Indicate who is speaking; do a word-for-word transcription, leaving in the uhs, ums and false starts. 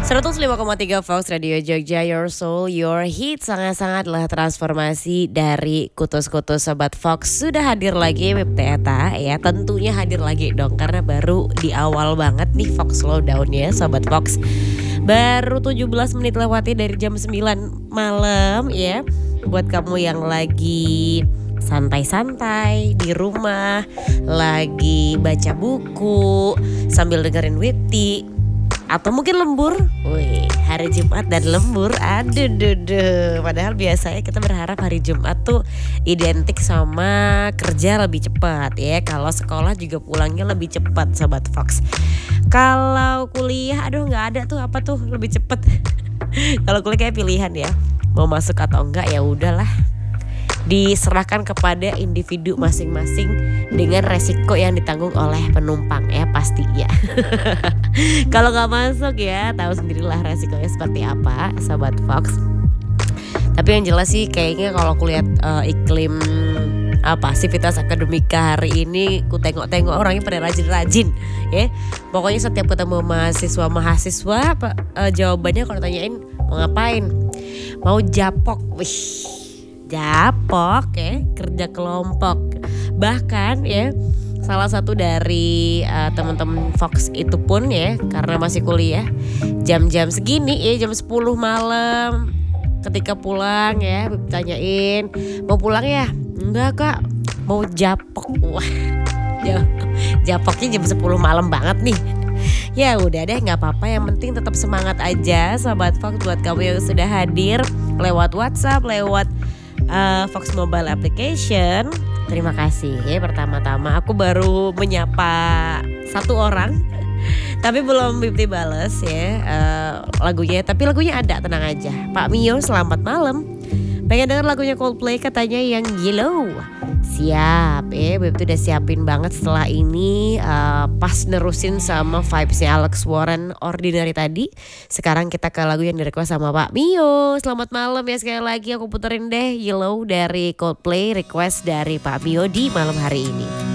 Speaker 1: seratus lima koma tiga Fox Radio Jogja, Your Soul, Your Hit. Sangat-sangatlah transformasi dari kutus-kutus Sobat Fox. Sudah hadir lagi Web Teta ya. Tentunya hadir lagi dong, karena baru di awal banget nih Fox Slowdown ya Sobat Fox. Baru tujuh belas menit lewati dari jam sembilan malam ya. Buat kamu yang lagi santai-santai di rumah, lagi baca buku sambil dengerin Wipti, atau mungkin lembur. Wih, hari Jumat dan lembur. Aduh, duh, duh. Padahal biasanya kita berharap hari Jumat tuh identik sama kerja lebih cepat ya. Kalau sekolah juga pulangnya lebih cepat Sobat Fox. Kalau kuliah, aduh nggak ada tuh apa tuh lebih cepat. Kalau kuliah kayak pilihan ya, mau masuk atau enggak ya udahlah, diserahkan kepada individu masing-masing dengan resiko yang ditanggung oleh penumpang ya pastinya. Kalau nggak masuk ya tahu sendirilah resikonya seperti apa Sobat Fox. Tapi yang jelas sih kayaknya kalau kulihat uh, iklim apa aktivitas akademika hari ini, ku tengok-tengok orangnya pada rajin-rajin ya. Pokoknya setiap ketemu mahasiswa-mahasiswa apa, uh, jawabannya kalau tanyain mau ngapain, mau japok. Wih, japok ya, kerja kelompok. Bahkan ya salah satu dari uh, teman-teman Fox itu pun ya, karena masih kuliah, jam-jam segini ya, jam sepuluh malam ketika pulang ya, tanyain mau pulang ya? Enggak kak, mau japok. Wah, japoknya jam sepuluh malam banget nih. Ya udah deh, nggak apa-apa, yang penting tetap semangat aja Sobat Fox. Buat kamu yang sudah hadir lewat WhatsApp, lewat Uh, Fox Mobile Application, terima kasih ya. Pertama-tama aku baru menyapa satu orang, tapi belum Bipti bales ya uh, lagunya. Tapi lagunya ada, tenang aja. Pak Mio, selamat malam. Pengen denger lagunya Coldplay katanya yang Yellow. Siap ya, Bipti udah siapin banget setelah ini uh, pas nerusin sama vibesnya Alex Warren Ordinary tadi. Sekarang kita ke lagu yang direkomend sama Pak Mio. Selamat malam ya, sekali lagi aku puterin deh Yellow dari Coldplay, request dari Pak Mio di malam hari ini.